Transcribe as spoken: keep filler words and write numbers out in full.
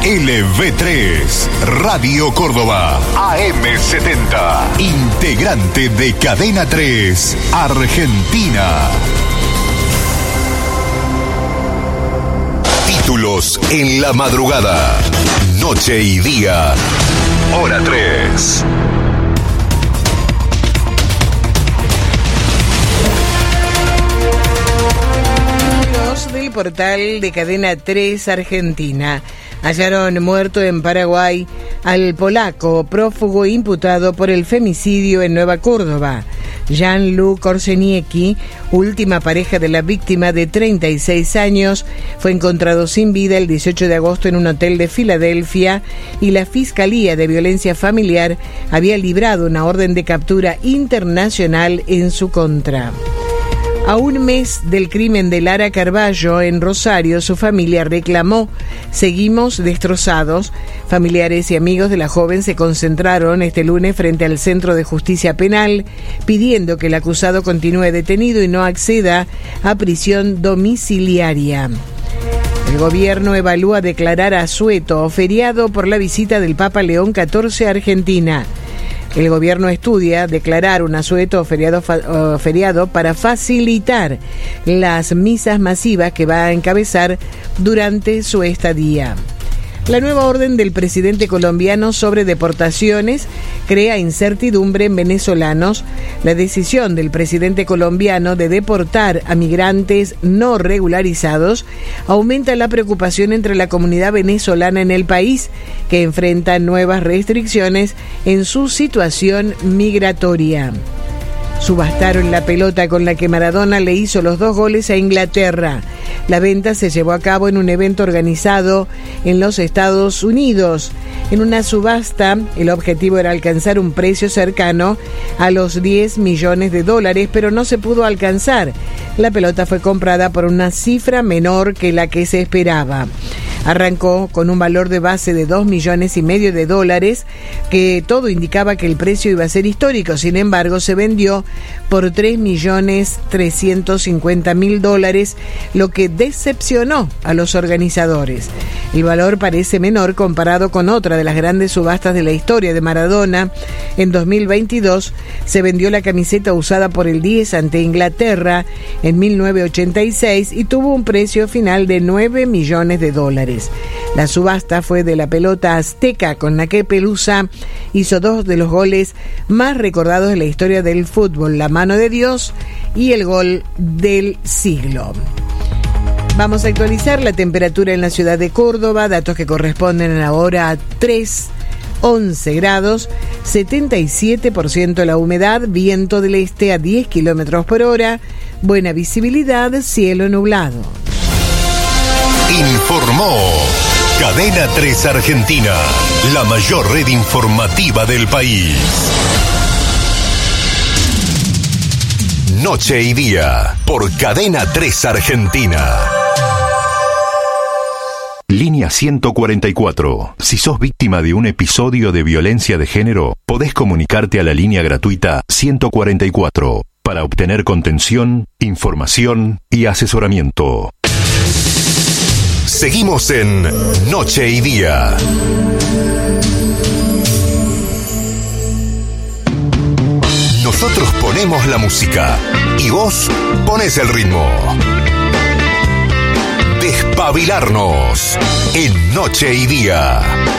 L V tres, Radio Córdoba, A M setenta, integrante de Cadena tres, Argentina. Títulos en la madrugada, noche y día, hora tres. Del portal de Cadena tres Argentina. Hallaron muerto en Paraguay al polaco prófugo imputado por el femicidio en Nueva Córdoba. Jan-Lu Korzeniecki, última pareja de la víctima de treinta y seis años, fue encontrado sin vida el dieciocho de agosto en un hotel de Filadelfia y la Fiscalía de Violencia Familiar había librado una orden de captura internacional en su contra. A un mes del crimen de Lara Carballo en Rosario, su familia reclamó: "Seguimos destrozados". Familiares y amigos de la joven se concentraron este lunes frente al Centro de Justicia Penal, pidiendo que el acusado continúe detenido y no acceda a prisión domiciliaria. El gobierno evalúa declarar asueto feriado por la visita del Papa León catorce a Argentina. El gobierno estudia declarar un asueto feriado, fa, feriado para facilitar las misas masivas que va a encabezar durante su estadía. La nueva orden del presidente colombiano sobre deportaciones crea incertidumbre en venezolanos. La decisión del presidente colombiano de deportar a migrantes no regularizados aumenta la preocupación entre la comunidad venezolana en el país, que enfrenta nuevas restricciones en su situación migratoria. Subastaron la pelota con la que Maradona le hizo los dos goles a Inglaterra. La venta se llevó a cabo en un evento organizado en los Estados Unidos. En una subasta, el objetivo era alcanzar un precio cercano a los diez millones de dólares, pero no se pudo alcanzar. La pelota fue comprada por una cifra menor que la que se esperaba. Arrancó con un valor de base de dos millones y medio de dólares, que todo indicaba que el precio iba a ser histórico. Sin embargo, se vendió por tres millones trescientos cincuenta mil dólares, lo que decepcionó a los organizadores. El valor parece menor comparado con otra de las grandes subastas de la historia de Maradona. En dos mil veintidós se vendió la camiseta usada por el diez ante Inglaterra en mil novecientos ochenta y seis y tuvo un precio final de nueve millones de dólares. La subasta fue de la pelota azteca, con la que Pelusa hizo dos de los goles más recordados de la historia del fútbol: la mano de Dios y el gol del siglo. Vamos a actualizar la temperatura en la ciudad de Córdoba, datos que corresponden ahora a tres, once grados, setenta y siete por ciento la humedad, viento del este a diez kilómetros por hora, buena visibilidad, cielo nublado. Informó Cadena tres Argentina, la mayor red informativa del país. Noche y día, por Cadena tres Argentina. Línea ciento cuarenta y cuatro. Si sos víctima de un episodio de violencia de género, podés comunicarte a la línea gratuita ciento cuarenta y cuatro para obtener contención, información y asesoramiento. Seguimos en Noche y Día. Nosotros ponemos la música y vos pones el ritmo. Despabilarnos en Noche y Día.